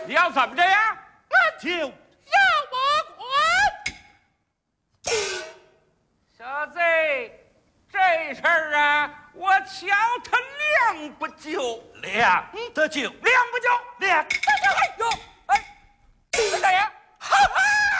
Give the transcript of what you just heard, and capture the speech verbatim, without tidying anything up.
要怎么着呀？ 俺就要我滚！ 小子，这事儿啊，我瞧他亮不就亮得就亮不就亮得就。